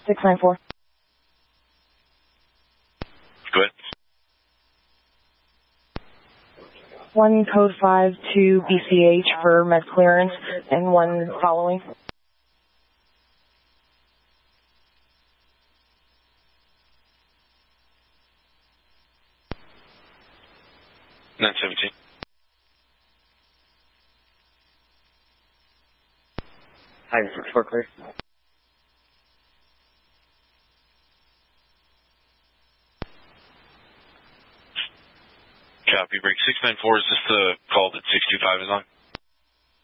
694. Go ahead. 1 code 5 to BCH for med clearance and 1 following. Nine 17. Hi, 64 clear. Copy, break 694. Is this the call that 625 is on?